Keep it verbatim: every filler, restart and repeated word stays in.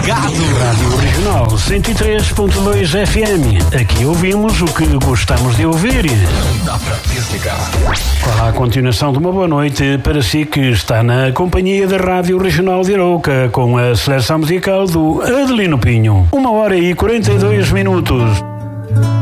ligado. Rádio Regional cento e três ponto dois F M. Aqui ouvimos o que gostamos de ouvir. Não dá para desligar. Olá, a continuação de uma boa noite para si que está na companhia da Rádio Regional de Arouca com a seleção musical do Adelino Pinho. Uma hora e quarenta e dois minutos.